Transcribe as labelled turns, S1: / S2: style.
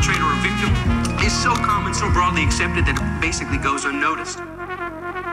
S1: perpetrator or victim is so common, so broadly accepted that it basically goes unnoticed.